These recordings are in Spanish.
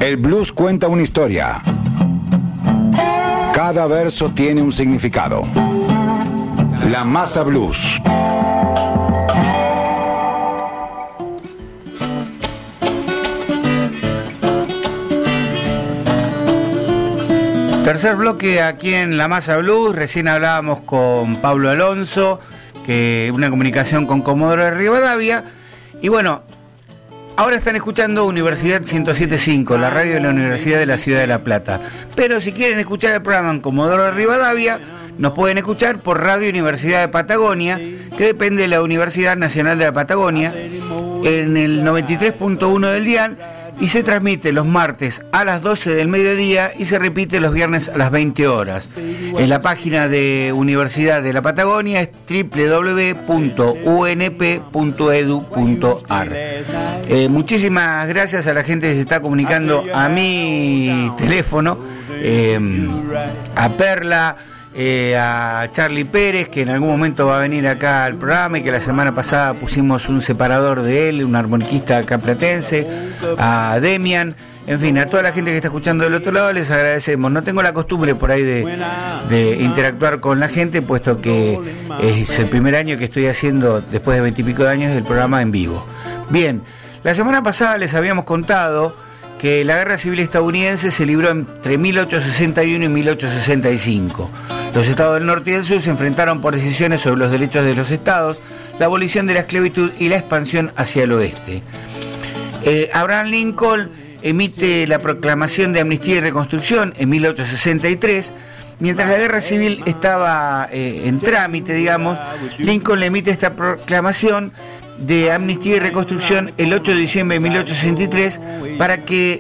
El blues cuenta una historia. Cada verso tiene un significado. La Masa Blues. Tercer bloque aquí en La Masa Blues. Recién hablábamos con Pablo Alonso, que una comunicación con Comodoro de Rivadavia. Y bueno, ahora están escuchando Universidad 107.5, la radio de la Universidad de la Ciudad de La Plata. Pero si quieren escuchar el programa en Comodoro de Rivadavia, nos pueden escuchar por Radio Universidad de Patagonia, que depende de la Universidad Nacional de la Patagonia, en el 93.1 del dial, y se transmite los martes a las 12 del mediodía y se repite los viernes a las 20 horas. En la página de Universidad de la Patagonia es www.unp.edu.ar. Muchísimas gracias a la gente que se está comunicando a mi teléfono, a Perla, a Charlie Pérez, que en algún momento va a venir acá al programa y que la semana pasada pusimos un separador de él, un armoniquista acá platense, a Demian, en fin, a toda la gente que está escuchando del otro lado les agradecemos. No tengo la costumbre por ahí de interactuar con la gente, puesto que es el primer año que estoy haciendo, después de 20 y pico de años, el programa en vivo. Bien, la semana pasada les habíamos contado que la guerra civil estadounidense se libró entre 1861 y 1865. Los estados del norte y del sur se enfrentaron por decisiones sobre los derechos de los estados, la abolición de la esclavitud y la expansión hacia el oeste. Abraham Lincoln emite la Proclamación de Amnistía y Reconstrucción en 1863. Mientras la guerra civil estaba en trámite, digamos, Lincoln le emite esta proclamación de amnistía y reconstrucción el 8 de diciembre de 1863 para que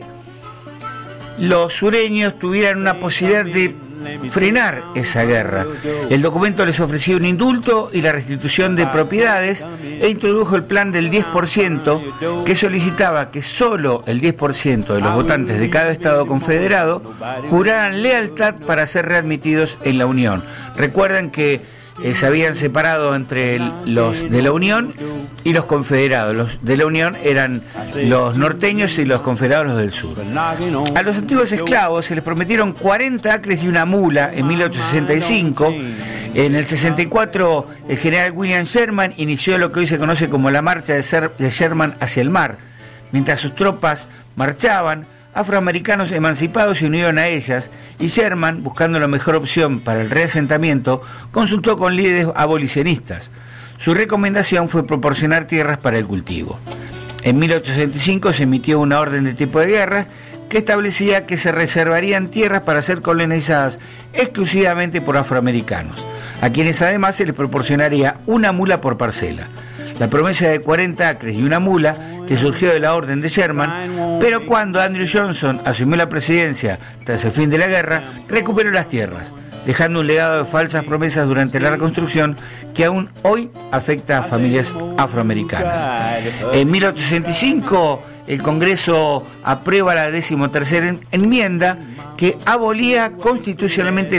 los sureños tuvieran una posibilidad de frenar esa guerra. El documento les ofrecía un indulto y la restitución de propiedades e introdujo el plan del 10% que solicitaba que solo el 10% de los votantes de cada estado confederado juraran lealtad para ser readmitidos en la Unión. Recuerden que se habían separado entre los de la Unión y los confederados. Los de la Unión eran los norteños y los confederados los del sur. A los antiguos esclavos se les prometieron 40 acres y una mula en 1865. En el 64 el general William Sherman inició lo que hoy se conoce como la marcha de Sherman hacia el mar. Mientras sus tropas marchaban, afroamericanos emancipados se unieron a ellas y Sherman, buscando la mejor opción para el reasentamiento, consultó con líderes abolicionistas. Su recomendación fue proporcionar tierras para el cultivo. En 1865 se emitió una orden de tipo de guerra que establecía que se reservarían tierras para ser colonizadas exclusivamente por afroamericanos, a quienes además se les proporcionaría una mula por parcela. La promesa de 40 acres y una mula que surgió de la orden de Sherman, pero cuando Andrew Johnson asumió la presidencia tras el fin de la guerra, recuperó las tierras, dejando un legado de falsas promesas durante la reconstrucción que aún hoy afecta a familias afroamericanas. En 1865 el Congreso aprueba la 13ª enmienda que abolía constitucionalmente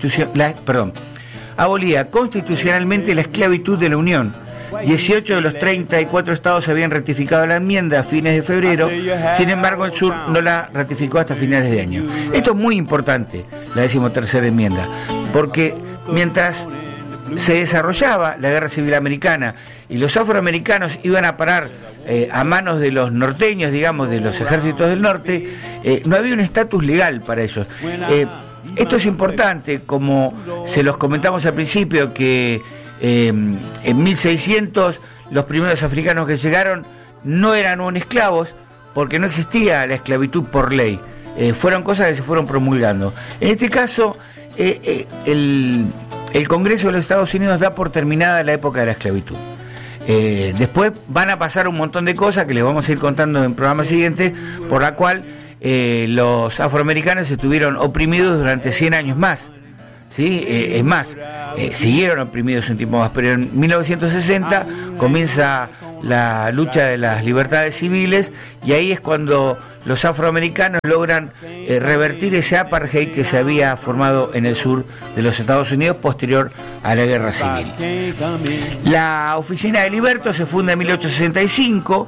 la esclavitud de la Unión. 18 de los 34 estados habían ratificado la enmienda a fines de febrero, sin embargo el sur no la ratificó hasta finales de año. Esto es muy importante, la 13ª enmienda, porque mientras se desarrollaba la guerra civil americana y los afroamericanos iban a parar a manos de los norteños, digamos, de los ejércitos del norte, no había un estatus legal para ellos. Esto es importante, como se los comentamos al principio, que en 1600 los primeros africanos que llegaron no eran aún esclavos porque no existía la esclavitud por ley. Fueron cosas que se fueron promulgando. En este caso, el Congreso de los Estados Unidos da por terminada la época de la esclavitud. Después van a pasar un montón de cosas que les vamos a ir contando en programas siguientes, por la cual los afroamericanos estuvieron oprimidos durante 100 años más. ¿Sí? Es más, siguieron oprimidos un tiempo más, pero en 1960 comienza la lucha de las libertades civiles y ahí es cuando los afroamericanos logran revertir ese apartheid que se había formado en el sur de los Estados Unidos posterior a la guerra civil. La oficina de Liberto se funda en 1865,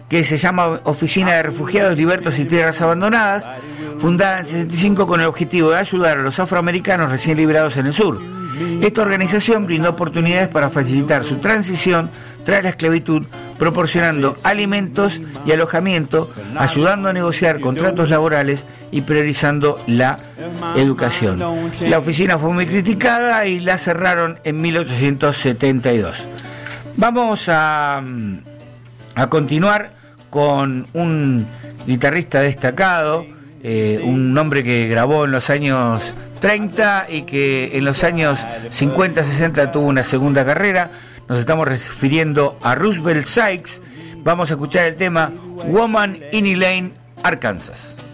que se llama Oficina de Refugiados, Libertos y Tierras Abandonadas, fundada en 65 con el objetivo de ayudar a los afroamericanos recién liberados en el sur. Esta organización brindó oportunidades para facilitar su transición tras la esclavitud, proporcionando alimentos y alojamiento, ayudando a negociar contratos laborales y priorizando la educación. La oficina fue muy criticada y la cerraron en 1872. Vamos a continuar con un guitarrista destacado, un hombre que grabó en los años 30 y que en los años 50-60 tuvo una segunda carrera. Nos estamos refiriendo a Roosevelt Sykes. Vamos a escuchar el tema Woman in Elaine, Arkansas.